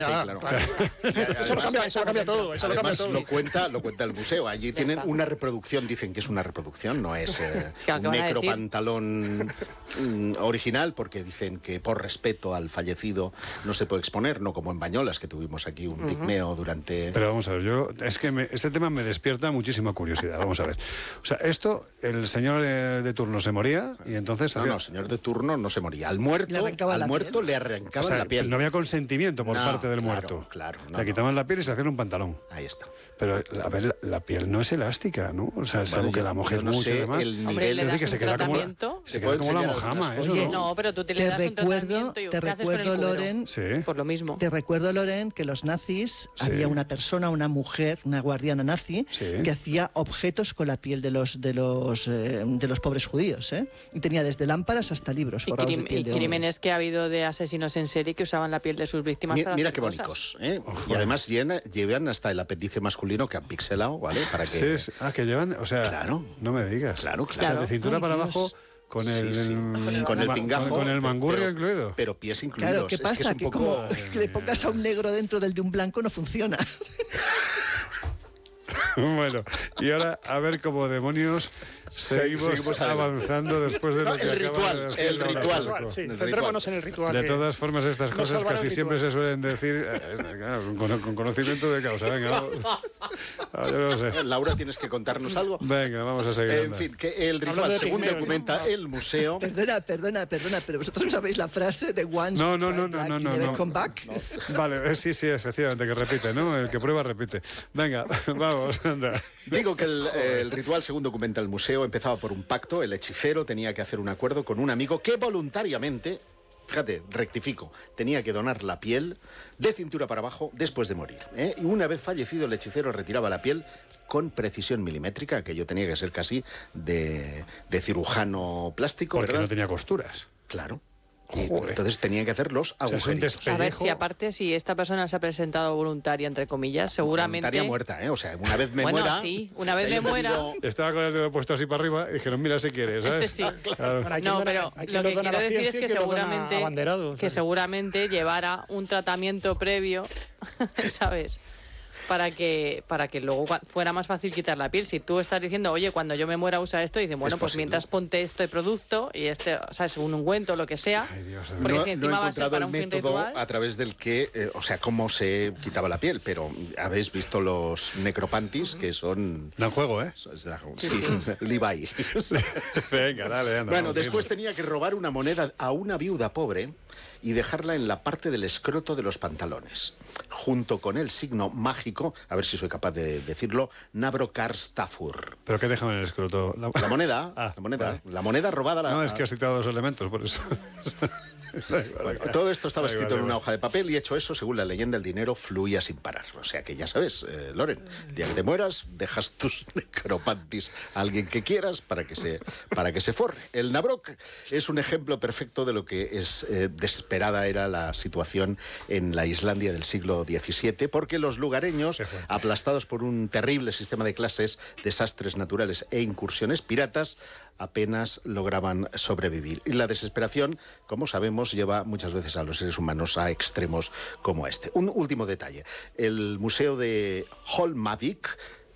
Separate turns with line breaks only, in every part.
claro.
Eso lo cambia todo.
Además, lo cuenta el museo. Allí tienen una reproducción, dicen que es una reproducción, no es un necropantalón original, porque dicen que por respeto al fallecido no se puede exponer, no como en Bañolas, que tuvimos aquí un pigmeo durante...
Pero vamos a ver, este tema me despierta muchísima curiosidad. Vamos a ver. O sea, el señor de turno se moría y entonces...
No, el señor de turno no se moría. Al muerto le arrancaban la piel.
No había consentimiento por parte del muerto.
Claro.
Le quitaban la piel y se hacían un pantalón.
Ahí está.
Pero, a ver, la piel no es elástica, ¿no? O sea, es algo que la mojes mucho y demás.
Hombre, le das un tratamiento.
Se queda como la mojama, eso,
¿no? No, pero tú le das un tratamiento y
te recuerdo, Loren,
por lo mismo.
Te recuerdo, Loren, que los nazis, había una persona, una mujer, una guardiana nazi, que hacía objetos con la piel de los pobres judíos, ¿eh? Y tenía desde lámparas hasta libros forrados de piel de hombre.
Crímenes que ha habido de asesinos en serie que usaban la piel de sus víctimas para
mira
hacer
qué bonitos, ¿eh? Y además llevan hasta el apéndice masculino que han pixelado, ¿vale? Para que...
Sí. Que llevan, o sea,
claro.
No me digas.
Claro.
O sea, de cintura para abajo... Con el
pingajo.
Con el mangurrio incluido.
Pero pies incluidos.
Claro, ¿qué pasa? Que como le pongas a un negro dentro del de un blanco no funciona.
Bueno, y ahora a ver cómo demonios seguimos avanzando después de lo que
el ritual.
Centrémonos en el ritual.
De todas formas, estas cosas casi siempre se suelen decir con conocimiento de causa. Venga, yo no sé.
Laura, ¿tienes que contarnos algo?
Venga, vamos a seguir.
En fin, que el ritual, según documenta el museo...
Perdona, pero vosotros no sabéis la frase de once
No.
never come back.
Vale, sí, efectivamente, que repite, ¿no? El que prueba repite. Venga, vamos, anda.
Digo que el ritual, según documenta el museo, empezaba por un pacto. El hechicero tenía que hacer un acuerdo con un amigo que voluntariamente, fíjate, rectifico, tenía que donar la piel de cintura para abajo después de morir, ¿eh? Y una vez fallecido, el hechicero retiraba la piel con precisión milimétrica, aquello tenía que ser casi de cirujano plástico,
porque
¿verdad?
no tenía costuras.
Claro. Y entonces tenían que hacer los agujeritos.
A ver, si esta persona se ha presentado voluntaria, entre comillas, seguramente...
Voluntaria muerta, ¿eh? O sea, una vez me muera...
Sí, una vez me muera...
Estaba con el dedo puesto así para arriba y dijeron, mira si quieres, ¿sabes?
Sí. Claro. No, pero lo que quiero decir es que seguramente llevara un tratamiento previo, ¿sabes? Para que luego fuera más fácil quitar la piel. Si tú estás diciendo, oye, cuando yo me muera usa esto, y dicen, bueno, pues mientras ponte este producto y ¿sabes? Un ungüento, lo que sea.
Ay, Dios,
porque
no,
si encima va a ser para un fin ritual.
A través del que, o sea, cómo se quitaba la piel, pero habéis visto los necropantis, que son...
Dan juego, ¿eh?
Sí. Levi.
Venga, dale, anda.
Bueno, después tenía que robar una moneda a una viuda pobre y dejarla en la parte del escroto de los pantalones, junto con el signo mágico, a ver si soy capaz de decirlo, Nabrokarstafur.
¿Pero qué dejan en el escroto?
La moneda,
vale.
La moneda robada...
No, es que has citado dos elementos, por eso.
Todo esto estaba escrito en una hoja de papel y hecho eso, según la leyenda, el dinero fluía sin parar. O sea que ya sabes, Loren, el día que te mueras, dejas tus necropantis a alguien que quieras para que se forre. El Nabrok es un ejemplo perfecto de lo que es desesperada era la situación en la Islandia del siglo XVII, porque los lugareños, aplastados por un terrible sistema de clases, desastres naturales e incursiones piratas, apenas lograban sobrevivir. Y la desesperación, como sabemos, lleva muchas veces a los seres humanos a extremos como este. Un último detalle. El Museo de Holmavik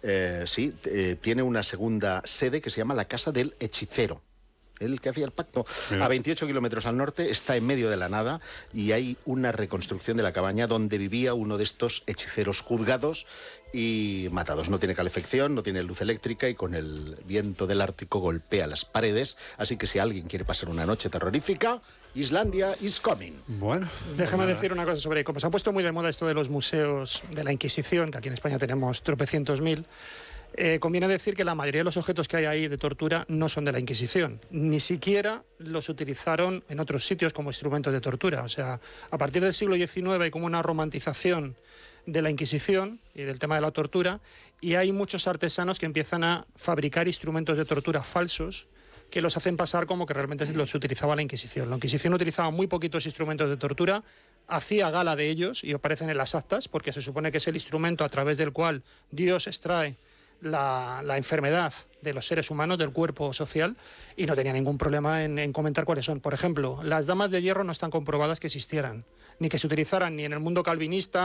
tiene una segunda sede que se llama la Casa del Hechicero. El que hacía el pacto. A 28 kilómetros al norte, está en medio de la nada y hay una reconstrucción de la cabaña donde vivía uno de estos hechiceros juzgados y matados. No tiene calefacción, no tiene luz eléctrica y con el viento del Ártico golpea las paredes. Así que si alguien quiere pasar una noche terrorífica, Islandia is coming.
Bueno,
déjame decir una cosa sobre cómo se ha puesto muy de moda esto de los museos de la Inquisición, que aquí en España tenemos tropecientos mil. Conviene decir que la mayoría de los objetos que hay ahí de tortura no son de la Inquisición. Ni siquiera los utilizaron en otros sitios como instrumentos de tortura. O sea, a partir del siglo XIX hay como una romantización de la Inquisición y del tema de la tortura, y hay muchos artesanos que empiezan a fabricar instrumentos de tortura falsos que los hacen pasar como que realmente los utilizaba la Inquisición. La Inquisición utilizaba muy poquitos instrumentos de tortura, hacía gala de ellos y aparecen en las actas porque se supone que es el instrumento a través del cual Dios extrae la enfermedad de los seres humanos, del cuerpo social, y no tenía ningún problema en comentar cuáles son. Por ejemplo, las damas de hierro no están comprobadas que existieran. ni que se utilizaran ni en el mundo calvinista,